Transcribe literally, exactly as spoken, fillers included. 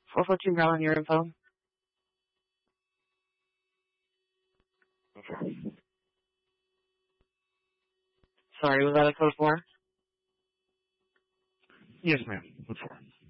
four four two Brown, your info. Sorry, was that a code four? Yes, ma'am. What for?